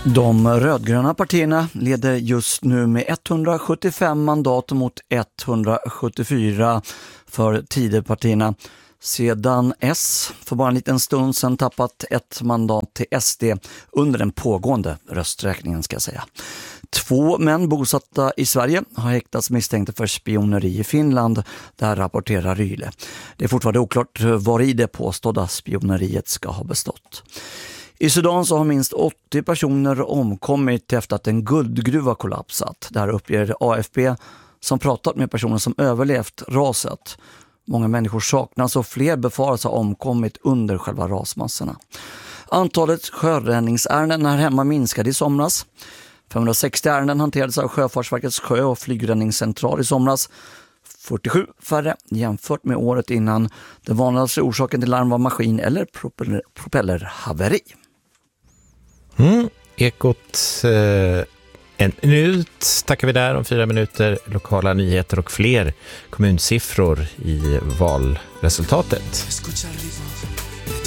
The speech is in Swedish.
De rödgröna partierna leder just nu med 175 mandat mot 174 för Tidöpartierna. Sedan S för bara en liten stund sedan tappat ett mandat till SD under den pågående rösträkningen ska jag säga. 2 män bosatta i Sverige har häktats misstänkta för spioneri i Finland, där rapporterar Ryle. Det är fortfarande oklart var i det påstådda spioneriet ska ha bestått. I Sudan så har minst 80 personer omkommit efter att en guldgruva kollapsat. Där uppger AFP som pratat med personer som överlevt raset. Många människor saknas och fler befaras ha omkommit under själva rasmassorna. Antalet sjöräddningsärenden här hemma minskade i somras. 560 ärenden hanterades av Sjöfartsverkets sjö- och flygräddningscentral i somras. 47 färre jämfört med året innan. Den vanligaste orsaken till larm var maskin- eller propellerhaveri. Ekot en minut tackar vi där om 4 minuter. Lokala nyheter och fler kommunsiffror i valresultatet.